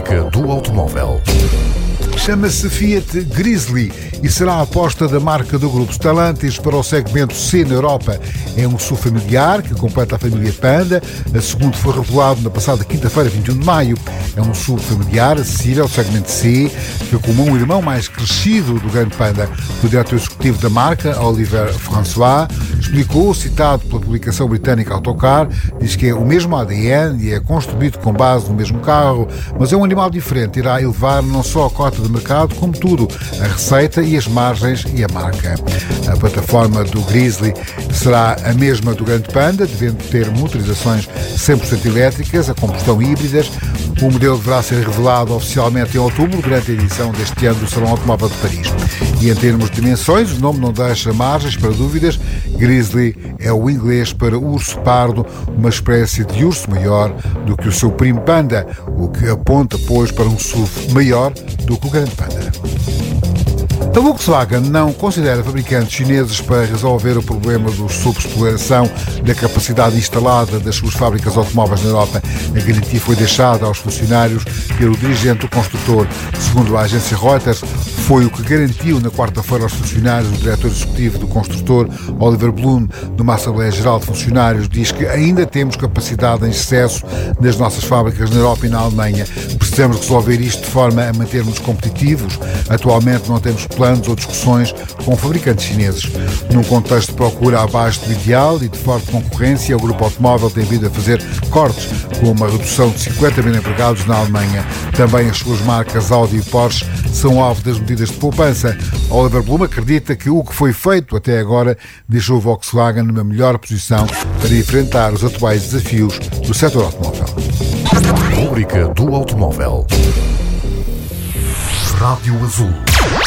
Rubrica do automóvel. Chama-se Fiat Grizzly e será a aposta da marca do grupo Stellantis para o segmento C na Europa. É um SUV familiar que completa a família Panda. A segundo foi revelado na passada quinta-feira, 21 de maio. É um SUV familiar acessível ao segmento C, que é como um irmão mais crescido do grande Panda. O diretor executivo da marca, Oliver François, explicou, citado pela publicação britânica Autocar, diz que é o mesmo ADN e é construído com base no mesmo carro, mas é um animal diferente. Irá elevar não só a cota de mercado, como tudo, a receita e as margens e a marca. A plataforma do Grizzly será a mesma do grande Panda, devendo ter motorizações 100% elétricas, a combustão híbridas. O modelo deverá ser revelado oficialmente em outubro, durante a edição deste ano do Salão Automóvel de Paris. E em termos de dimensões, o nome não deixa margens para dúvidas. Grizzly é o inglês para urso pardo, uma espécie de urso maior do que o seu primo Panda, o que aponta, pois, para um SUV maior do que o grande Panda. A Volkswagen não considera fabricantes chineses para resolver o problema da subexploração da capacidade instalada das suas fábricas automóveis na Europa. A garantia foi deixada aos funcionários pelo dirigente do construtor. Segundo a agência Reuters, foi o que garantiu na quarta-feira aos funcionários o diretor executivo do construtor, Oliver Blume, numa Assembleia Geral de Funcionários. Diz que ainda temos capacidade em excesso nas nossas fábricas na Europa e na Alemanha. Precisamos resolver isto de forma a mantermos competitivos. Atualmente não temos planos ou discussões com fabricantes chineses. Num contexto de procura abaixo do ideal e de forte concorrência, o grupo automóvel tem vindo a fazer cortes, com uma redução de 50 mil empregados na Alemanha. Também as suas marcas Audi e Porsche são alvo das medidas de poupança. Oliver Blume acredita que o que foi feito até agora deixou o Volkswagen numa melhor posição para enfrentar os atuais desafios do setor automóvel. Rubrica do automóvel. Rádio Azul.